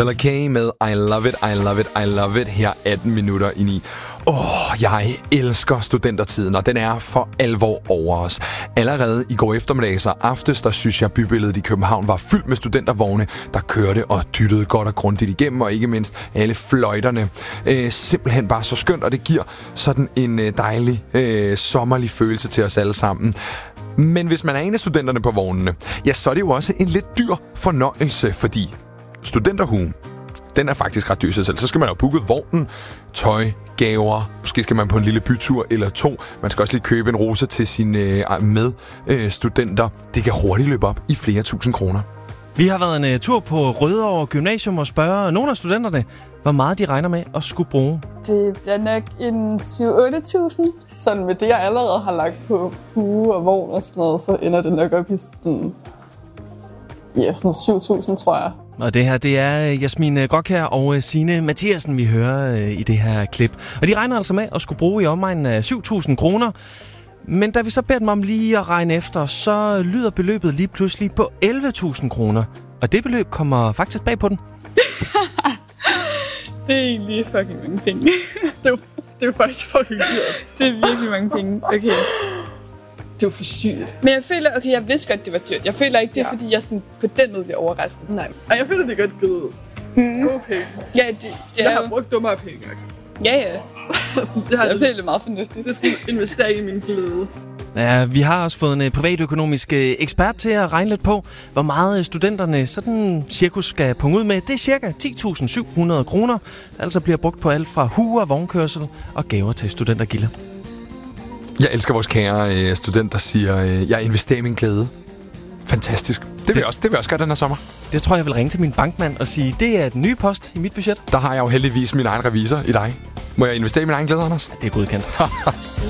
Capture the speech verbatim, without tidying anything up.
Bella K med I Love It, I Love It, I Love It her atten minutter ind i. Åh, oh, jeg elsker studentertiden, og den er for alvor over os. Allerede i går eftermiddags og aftes, der synes jeg, bybilledet i København var fyldt med studentervogne, der kørte og dyttede godt og grundigt igennem, og ikke mindst alle fløjterne. Øh, simpelthen bare så skønt, og det giver sådan en øh, dejlig, øh, sommerlig følelse til os alle sammen. Men hvis man er en af studenterne på vognene, ja, så er det jo også en lidt dyr fornøjelse, fordi studenterhuen, den er faktisk ret dyr sig selv. Så skal man jo booke vognen, tøj, gaver. Måske skal man på en lille bytur eller to. Man skal også lige købe en rose til sine øh, medstudenter. Øh, det kan hurtigt løbe op i flere tusind kroner. Vi har været en uh, tur på Rødovre Gymnasium og spørge nogle af studenterne, hvor meget de regner med at skulle bruge. Det bliver nok en syv til otte tusind. Sådan med det, jeg allerede har lagt på hue og vogn og sådan noget, så ender det nok op i sådan, ja, sådan syv tusind, tror jeg. Og det her, det er Jasmin Gokær og Signe Mathiasen, vi hører i det her klip. Og de regner altså med at skulle bruge i omegnen af syv tusind kroner. Men da vi så beder dem om lige at regne efter, så lyder beløbet lige pludselig på elleve tusind kroner. Og det beløb kommer faktisk bag på den. Det er egentlig fucking mange penge. Det er jo, det er jo faktisk fucking dyrt. Det er virkelig mange penge. Okay. Det er jo for sygt. Men jeg føler, okay, jeg vidste godt, det var dyrt. Jeg føler ikke, det er, ja. fordi jeg sådan på den måde bliver overrasket. Nej. Og jeg føler, det er godt givet. Mm. Gode penge. Ja, det, det jeg har brugt dummere penge. Okay. Ja, ja. det har jeg føler det meget fornuftigt. Det er sådan investere i min glæde. Ja, vi har også fået en privatøkonomisk ekspert til at regne lidt på, hvor meget studenterne sådan cirkus skal punge ud med. Det er cirka ti tusind syv hundrede kroner, der altså bliver brugt på alt fra huer, vognkørsel og gaver til studentergilder. Jeg elsker vores kære øh, student, der siger, øh, jeg investerer i min glæde. Fantastisk. Det vil, jeg også, det vil jeg også gøre den her sommer. Det tror jeg vil ringe til min bankmand og sige, det er den nye post i mit budget. Der har jeg jo heldigvis min egen revisor i dig. Må jeg investere i min egen glæde, Anders? Ja, det er godkendt.